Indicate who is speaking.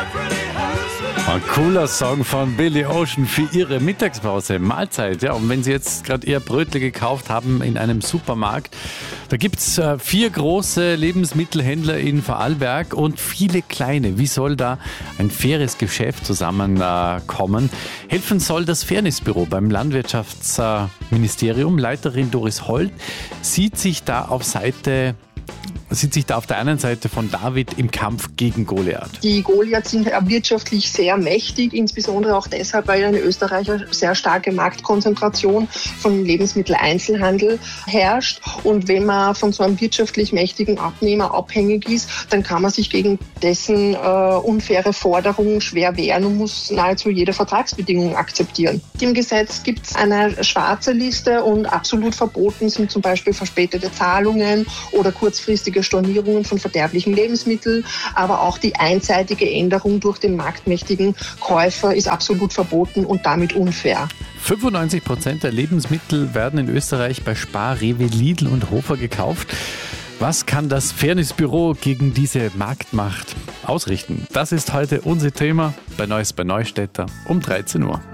Speaker 1: Ein cooler Song von Billy Ocean für Ihre Mittagspause, Mahlzeit. Ja, und wenn Sie jetzt gerade Ihr Brötle gekauft haben in einem Supermarkt, da gibt es 4 große Lebensmittelhändler in Vorarlberg und viele kleine. Wie soll da ein faires Geschäft zusammenkommen? Helfen soll das Fairnessbüro beim Landwirtschaftsministerium. Leiterin Doris Holt sieht sich da auf der einen Seite von David im Kampf gegen Goliath.
Speaker 2: Die Goliaths sind wirtschaftlich sehr mächtig, insbesondere auch deshalb, weil in Österreich eine sehr starke Marktkonzentration von Lebensmitteleinzelhandel herrscht. Und wenn man von so einem wirtschaftlich mächtigen Abnehmer abhängig ist, dann kann man sich gegen dessen unfaire Forderungen schwer wehren und muss nahezu jede Vertragsbedingung akzeptieren. Im Gesetz gibt es eine schwarze Liste und absolut verboten sind zum Beispiel verspätete Zahlungen oder kurzfristige Stornierungen von verderblichen Lebensmitteln, aber auch die einseitige Änderung durch den marktmächtigen Käufer ist absolut verboten und damit unfair.
Speaker 1: 95% der Lebensmittel werden in Österreich bei Spar, Rewe, Lidl und Hofer gekauft. Was kann das Fairnessbüro gegen diese Marktmacht ausrichten? Das ist heute unser Thema bei Neues bei Neustädter um 13 Uhr.